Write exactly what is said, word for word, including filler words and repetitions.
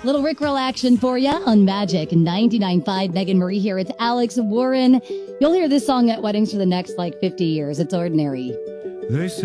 Little Rickroll action for you on Magic ninety-nine point five. Megan Marie here. It's Alex Warren. You'll hear this song at weddings for the next like fifty years. It's Ordinary. They say